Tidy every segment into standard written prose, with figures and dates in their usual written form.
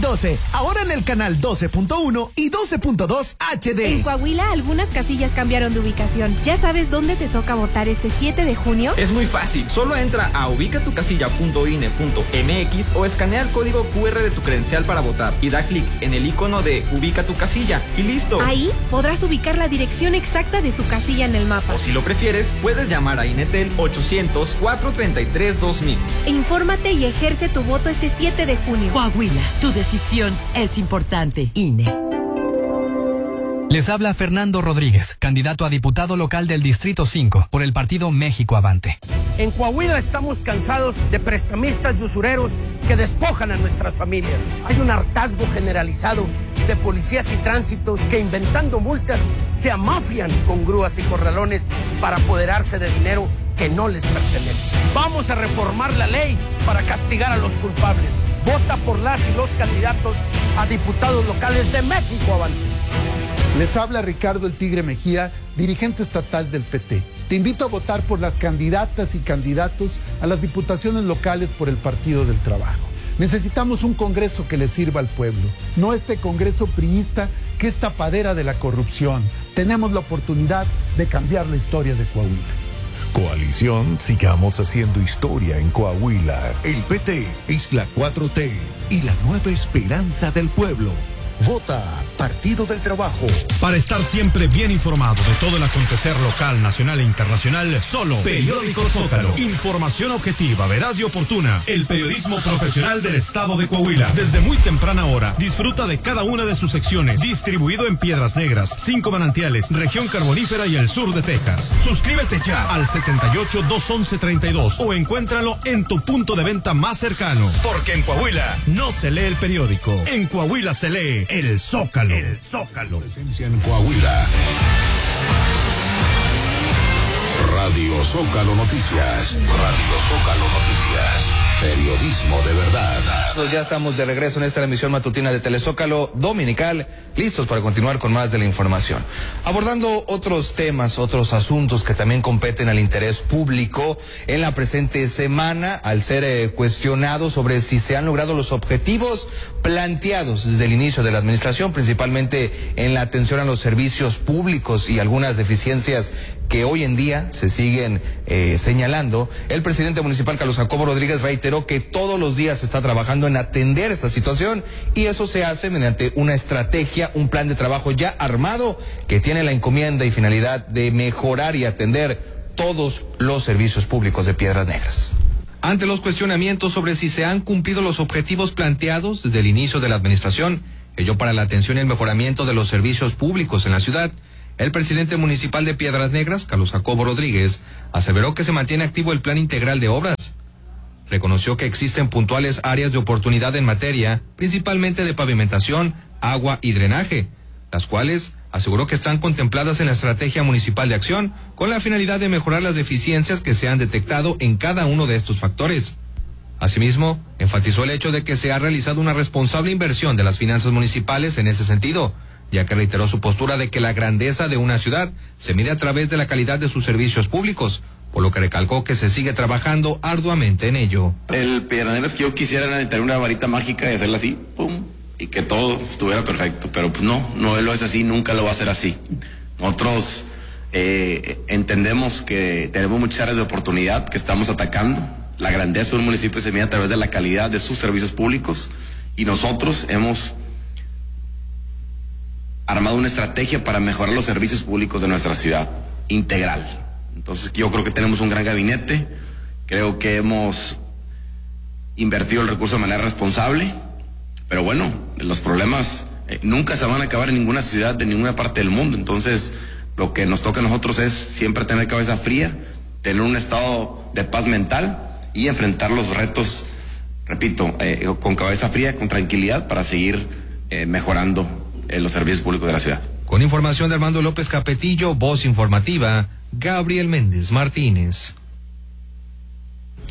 12, ahora en el canal 12.1 y 12.2 HD. En Coahuila, algunas casillas cambiaron de ubicación. ¿Ya sabes dónde te toca votar este 7 de junio? Es muy fácil. Solo entra a ubicatucasilla.ine.mx o escanea el código QR de tu credencial para votar y da clic en el icono de Ubica tu casilla y listo. Ahí podrás ubicar la dirección exacta de tu casilla en el mapa. O si lo prefieres, puedes llamar a INETEL 800-433-2000. Infórmate y ejerce tu voto este 7 de junio. Coahuila, tu decisión es importante. INE. Les habla Fernando Rodríguez, candidato a diputado local del Distrito 5 por el partido México Avante. En Coahuila estamos cansados de prestamistas y usureros que despojan a nuestras familias. Hay un hartazgo generalizado de policías y tránsitos que, inventando multas, se amafian con grúas y corralones para apoderarse de dinero que no les pertenece. Vamos a reformar la ley para castigar a los culpables. Vota por las y los candidatos a diputados locales de México Avante. Les habla Ricardo El Tigre Mejía, dirigente estatal del PT. Te invito a votar por las candidatas y candidatos a las diputaciones locales por el Partido del Trabajo. Necesitamos un Congreso que le sirva al pueblo, no este Congreso priista que es tapadera de la corrupción. Tenemos la oportunidad de cambiar la historia de Coahuila. Coalición, sigamos haciendo historia en Coahuila. El PT es la 4T y la nueva esperanza del pueblo. Vota Partido del Trabajo. Para estar siempre bien informado de todo el acontecer local, nacional e internacional, solo Periódico Zócalo. Información objetiva, veraz y oportuna. El periodismo profesional del estado de Coahuila. Desde muy temprana hora, disfruta de cada una de sus secciones. Distribuido en Piedras Negras, 5 Manantiales, Región Carbonífera y el sur de Texas. Suscríbete ya al 78-211-32 o encuéntralo en tu punto de venta más cercano. Porque en Coahuila no se lee el periódico. En Coahuila se lee el Zócalo. El Zócalo. Presencia en Coahuila. Radio Zócalo Noticias. Radio Zócalo Noticias. Periodismo de verdad. Ya estamos de regreso en esta emisión matutina de Telezócalo Dominical, listos para continuar con más de la información. Abordando otros temas, otros asuntos que también competen al interés público en la presente semana, al ser cuestionado sobre si se han logrado los objetivos planteados desde el inicio de la administración, principalmente en la atención a los servicios públicos y algunas deficiencias que hoy en día se siguen señalando. El presidente municipal Carlos Jacobo Rodríguez reiteró que todos los días se está trabajando en atender esta situación y eso se hace mediante una estrategia, un plan de trabajo ya armado que tiene la encomienda y finalidad de mejorar y atender todos los servicios públicos de Piedras Negras. Ante los cuestionamientos sobre si se han cumplido los objetivos planteados desde el inicio de la administración, ello para la atención y el mejoramiento de los servicios públicos en la ciudad, el presidente municipal de Piedras Negras, Carlos Jacobo Rodríguez, aseveró que se mantiene activo el plan integral de obras. Reconoció que existen puntuales áreas de oportunidad en materia, principalmente de pavimentación, agua y drenaje, las cuales aseguró que están contempladas en la estrategia municipal de acción con la finalidad de mejorar las deficiencias que se han detectado en cada uno de estos factores. Asimismo, enfatizó el hecho de que se ha realizado una responsable inversión de las finanzas municipales en ese sentido, ya que reiteró su postura de que la grandeza de una ciudad se mide a través de la calidad de sus servicios públicos, por lo que recalcó que se sigue trabajando arduamente en ello. El Piedras Negras que yo quisiera tener una varita mágica y hacerla así, pum, y que todo estuviera perfecto, pero pues no lo es así, nunca lo va a ser así. Nosotros entendemos que tenemos muchas áreas de oportunidad que estamos atacando. La grandeza de un municipio se mide a través de la calidad de sus servicios públicos y nosotros hemos armado una estrategia para mejorar los servicios públicos de nuestra ciudad, integral. Entonces yo creo que tenemos un gran gabinete, creo que hemos invertido el recurso de manera responsable, pero bueno, los problemas nunca se van a acabar en ninguna ciudad de ninguna parte del mundo, entonces lo que nos toca a nosotros es siempre tener cabeza fría, tener un estado de paz mental y enfrentar los retos, repito, con cabeza fría, con tranquilidad para seguir mejorando los servicios públicos de la ciudad. Con información de Armando López Capetillo, voz informativa, Gabriel Méndez Martínez.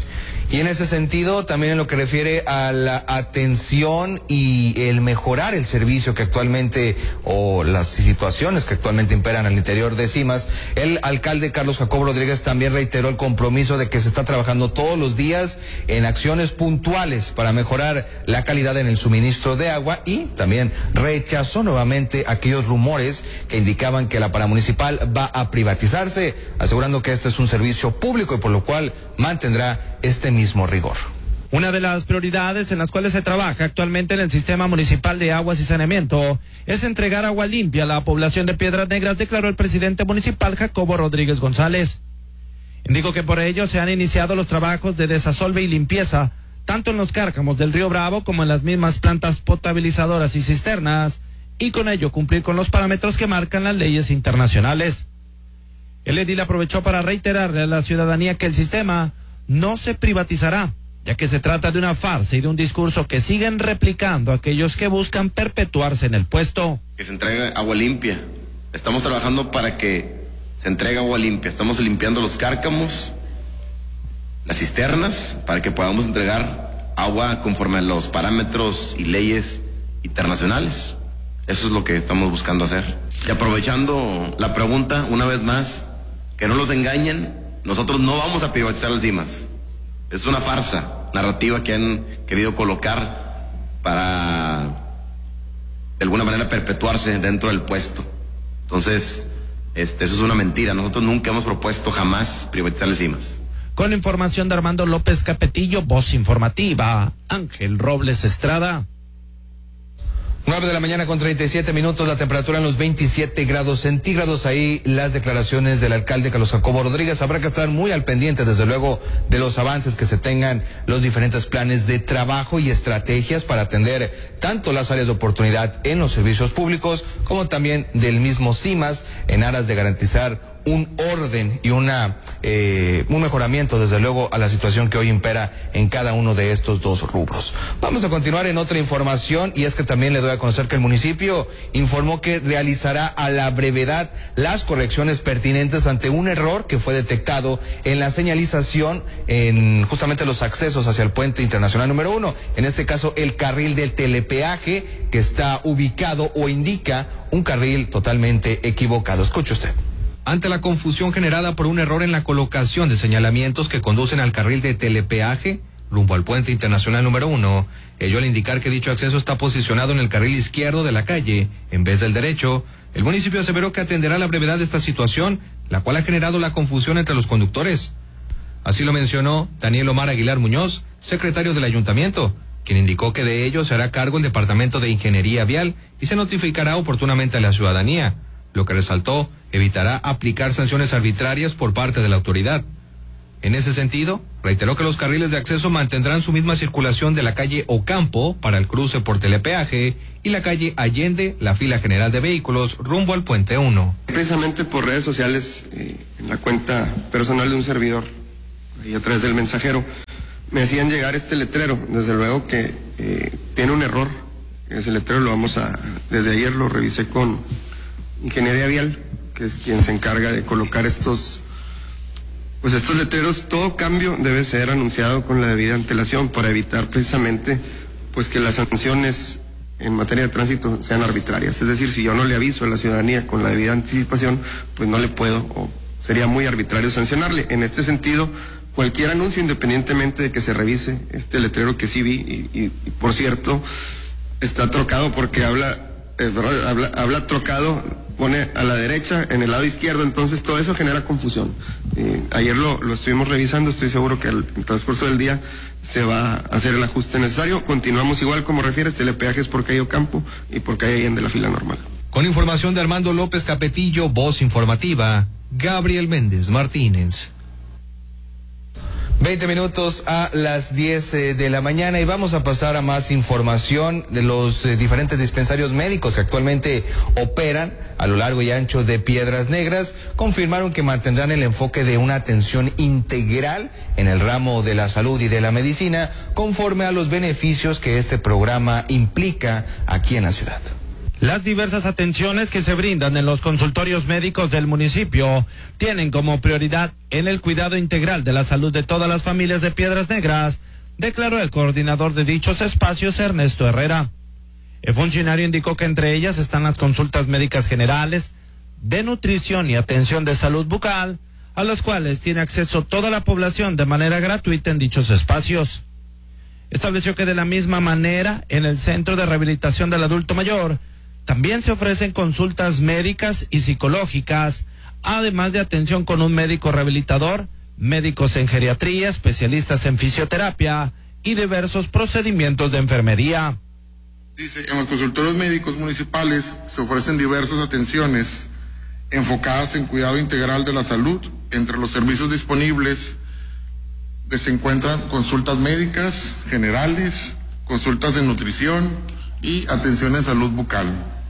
Y en ese sentido, también en lo que refiere a la atención y el mejorar el servicio que actualmente, o las situaciones que actualmente imperan al interior de CIMAS, el alcalde Carlos Jacobo Rodríguez también reiteró el compromiso de que se está trabajando todos los días en acciones puntuales para mejorar la calidad en el suministro de agua, y también rechazó nuevamente aquellos rumores que indicaban que la paramunicipal va a privatizarse, asegurando que este es un servicio público y por lo cual mantendrá este mismo rigor. Una de las prioridades en las cuales se trabaja actualmente en el Sistema Municipal de Aguas y Saneamiento es entregar agua limpia a la población de Piedras Negras, declaró el presidente municipal Jacobo Rodríguez González. Indicó que por ello se han iniciado los trabajos de desasolve y limpieza, tanto en los cárcamos del Río Bravo como en las mismas plantas potabilizadoras y cisternas, y con ello cumplir con los parámetros que marcan las leyes internacionales. El edil aprovechó para reiterarle a la ciudadanía que el sistema no se privatizará, ya que se trata de una farsa y de un discurso que siguen replicando aquellos que buscan perpetuarse en el puesto. Que se entregue agua limpia. Estamos trabajando para que se entregue agua limpia. Estamos limpiando los cárcamos, las cisternas, para que podamos entregar agua conforme a los parámetros y leyes internacionales. Eso es lo que estamos buscando hacer. Y aprovechando la pregunta, una vez más, que no los engañen, nosotros no vamos a privatizar las CIMAS. Es una farsa narrativa que han querido colocar para, de alguna manera, perpetuarse dentro del puesto. Entonces, eso es una mentira. Nosotros nunca hemos propuesto jamás privatizar las CIMAS. Con información de Armando López Capetillo, voz informativa, Ángel Robles Estrada. 9:37 a.m, la temperatura en los 27 grados centígrados. Ahí las declaraciones del alcalde Carlos Jacobo Rodríguez. Habrá que estar muy al pendiente, desde luego, de los avances que se tengan, los diferentes planes de trabajo y estrategias para atender tanto las áreas de oportunidad en los servicios públicos como también del mismo CIMAS, en aras de garantizar un orden y un mejoramiento, desde luego, a la situación que hoy impera en cada uno de estos dos rubros. Vamos a continuar en otra información, y es que también le doy a conocer que el municipio informó que realizará a la brevedad las correcciones pertinentes ante un error que fue detectado en la señalización en justamente los accesos hacia el puente internacional número 1, en este caso el carril del telepeaje, que está ubicado o indica un carril totalmente equivocado. Escuche usted. Ante la confusión generada por un error en la colocación de señalamientos que conducen al carril de telepeaje rumbo al puente internacional número 1, ello al indicar que dicho acceso está posicionado en el carril izquierdo de la calle en vez del derecho, el municipio aseveró que atenderá a la brevedad de esta situación, la cual ha generado la confusión entre los conductores. Así lo mencionó Daniel Omar Aguilar Muñoz, secretario del ayuntamiento, quien indicó que de ello se hará cargo el Departamento de Ingeniería Vial y se notificará oportunamente a la ciudadanía. Lo que resaltó, evitará aplicar sanciones arbitrarias por parte de la autoridad. En ese sentido, reiteró que los carriles de acceso mantendrán su misma circulación de la calle Ocampo para el cruce por telepeaje y la calle Allende, la fila general de vehículos rumbo al puente 1. Precisamente por redes sociales, en la cuenta personal de un servidor y a través del mensajero, me hacían llegar este letrero. Desde luego que tiene un error. Ese letrero desde ayer lo revisé con Ingeniería Vial, que es quien se encarga de colocar estos letreros. Todo cambio debe ser anunciado con la debida antelación para evitar precisamente que las sanciones en materia de tránsito sean arbitrarias. Es decir, si yo no le aviso a la ciudadanía con la debida anticipación, pues no le puedo, o sería muy arbitrario sancionarle. En este sentido, cualquier anuncio, independientemente de que se revise este letrero que sí vi, y por cierto, está trocado porque habla trocado, pone a la derecha, en el lado izquierdo, entonces todo eso genera confusión. Ayer lo estuvimos revisando, estoy seguro que en el transcurso del día se va a hacer el ajuste necesario. Continuamos igual, como refieres, telepeajes por calle Ocampo y por calle Allende, la fila normal. Con información de Armando López Capetillo, voz informativa, Gabriel Méndez Martínez. 20 minutos a las 10 de la mañana y vamos a pasar a más información de los diferentes dispensarios médicos que actualmente operan a lo largo y ancho de Piedras Negras. Confirmaron que mantendrán el enfoque de una atención integral en el ramo de la salud y de la medicina, conforme a los beneficios que este programa implica aquí en la ciudad. Las diversas atenciones que se brindan en los consultorios médicos del municipio tienen como prioridad en el cuidado integral de la salud de todas las familias de Piedras Negras, declaró el coordinador de dichos espacios, Ernesto Herrera. El funcionario indicó que entre ellas están las consultas médicas generales, de nutrición y atención de salud bucal, a las cuales tiene acceso toda la población de manera gratuita en dichos espacios. Estableció que de la misma manera, en el Centro de Rehabilitación del Adulto Mayor, también se ofrecen consultas médicas y psicológicas, además de atención con un médico rehabilitador, médicos en geriatría, especialistas en fisioterapia y diversos procedimientos de enfermería. Dice, en los consultorios médicos municipales se ofrecen diversas atenciones enfocadas en cuidado integral de la salud. Entre los servicios disponibles se encuentran consultas médicas generales, consultas de nutrición y atención en salud bucal.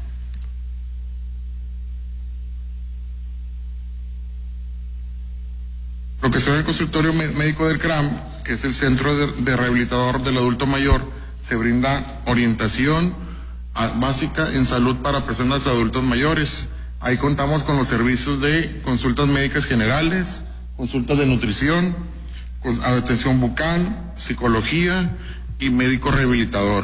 Lo que se ve en el consultorio médico del CRAM, que es el Centro de Rehabilitador del Adulto Mayor, se brinda orientación básica en salud para personas y adultos mayores. Ahí contamos con los servicios de consultas médicas generales, consultas de nutrición, atención bucal, psicología y médico rehabilitador.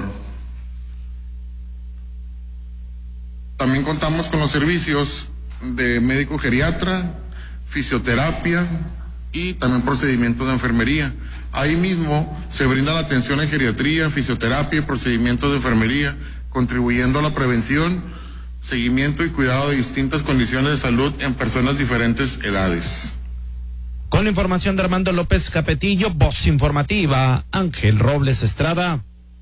También contamos con los servicios de médico geriatra, fisioterapia y también procedimientos de enfermería. Ahí mismo se brinda la atención en geriatría, fisioterapia y procedimientos de enfermería, contribuyendo a la prevención, seguimiento y cuidado de distintas condiciones de salud en personas de diferentes edades. Con la información de Armando López Capetillo, voz informativa, Ángel Robles Estrada.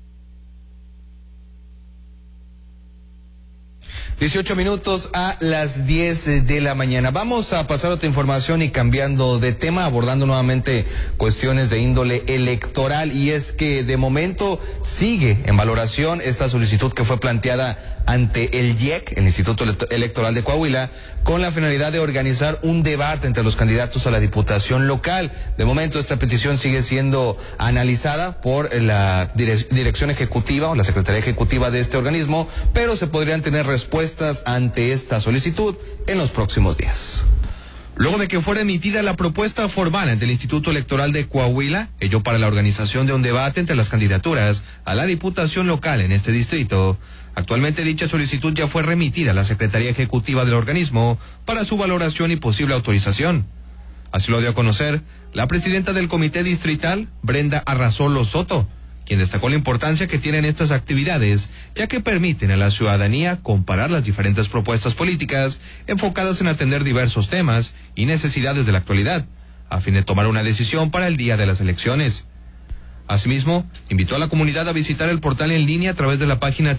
18 minutos a las 10 de la mañana. Vamos a pasar a otra información y cambiando de tema, abordando nuevamente cuestiones de índole electoral, y es que de momento sigue en valoración esta solicitud que fue planteada ante el IEC, el Instituto Electoral de Coahuila, con la finalidad de organizar un debate entre los candidatos a la diputación local. De momento esta petición sigue siendo analizada por la dirección ejecutiva o la secretaría ejecutiva de este organismo, pero se podrían tener respuestas ante esta solicitud en los próximos días. Luego de que fuera emitida la propuesta formal ante el Instituto Electoral de Coahuila, ello para la organización de un debate entre las candidaturas a la diputación local en este distrito, actualmente dicha solicitud ya fue remitida a la Secretaría Ejecutiva del organismo para su valoración y posible autorización. Así lo dio a conocer la presidenta del Comité Distrital, Brenda Arrazolo Soto, quien destacó la importancia que tienen estas actividades, ya que permiten a la ciudadanía comparar las diferentes propuestas políticas enfocadas en atender diversos temas y necesidades de la actualidad, a fin de tomar una decisión para el día de las elecciones. Asimismo, invitó a la comunidad a visitar el portal en línea a través de la página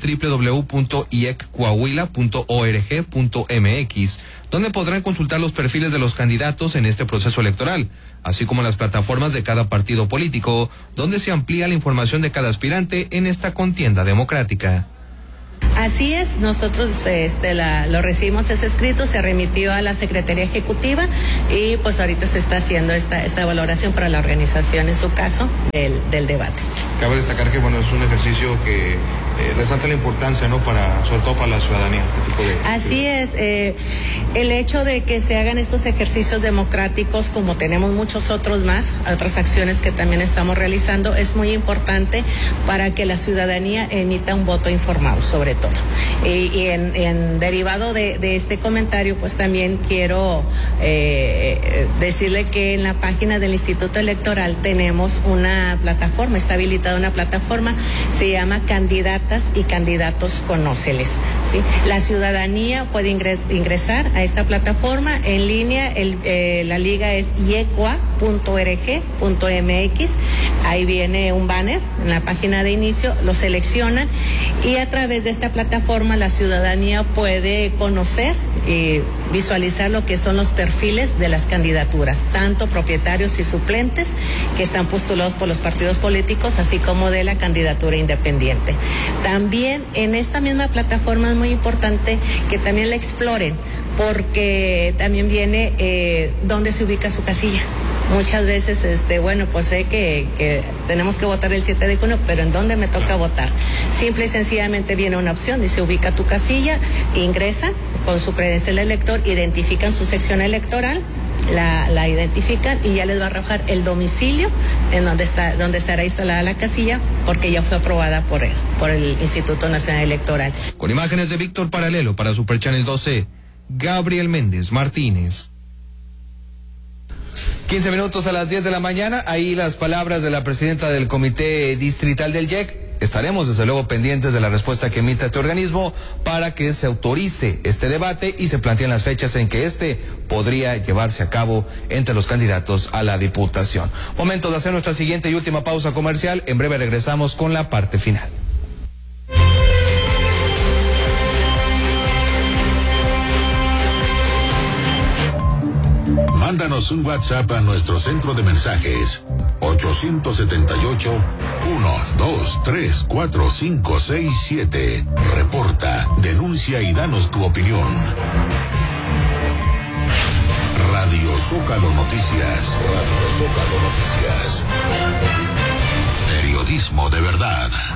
www.ieccoahuila.org.mx, donde podrán consultar los perfiles de los candidatos en este proceso electoral, así como las plataformas de cada partido político, donde se amplía la información de cada aspirante en esta contienda democrática. Así es, nosotros lo recibimos ese escrito, se remitió a la Secretaría Ejecutiva y pues ahorita se está haciendo esta valoración para la organización, en su caso, del debate. Cabe destacar que bueno, es un ejercicio que resalta la importancia, ¿no?, sobre todo para la ciudadanía, este tipo de... Así es, el hecho de que se hagan estos ejercicios democráticos, como tenemos muchos otros más, otras acciones que también estamos realizando, es muy importante para que la ciudadanía emita un voto informado, sobre todo. Y en derivado de este comentario, pues también quiero decirle que en la página del Instituto Electoral tenemos una plataforma, está habilitada una plataforma, se llama Candidatas y Candidatos Conóceles, ¿sí? La ciudadanía puede ingresar a esta plataforma en línea, la liga es iecua.org.mx, ahí viene un banner en la página de inicio, lo seleccionan y a través de esta plataforma la ciudadanía puede conocer y visualizar lo que son los perfiles de las candidaturas, tanto propietarios y suplentes que están postulados por los partidos políticos, así como de la candidatura independiente. También en esta misma plataforma es muy importante que también la exploren, porque también viene dónde se ubica su casilla. Muchas veces, bueno, pues sé que tenemos que votar el 7 de junio, pero ¿en dónde me toca votar? Simple y sencillamente viene una opción, dice ubica tu casilla, ingresa con su credencial elector, identifican su sección electoral, la identifican y ya les va a arrojar el domicilio en donde estará instalada la casilla, porque ya fue aprobada por el Instituto Nacional Electoral. Con imágenes de Víctor Paralelo para Super Channel 12, Gabriel Méndez Martínez. 15 minutos a las 10 de la mañana, ahí las palabras de la presidenta del Comité Distrital del YEC. Estaremos desde luego pendientes de la respuesta que emita este organismo para que se autorice este debate y se planteen las fechas en que podría llevarse a cabo entre los candidatos a la Diputación. Momento de hacer nuestra siguiente y última pausa comercial. En breve regresamos con la parte final. Mándanos un WhatsApp a nuestro centro de mensajes 878-123-4567. Reporta, denuncia y danos tu opinión. Radio Zócalo Noticias. Radio Zócalo Noticias. Periodismo de verdad.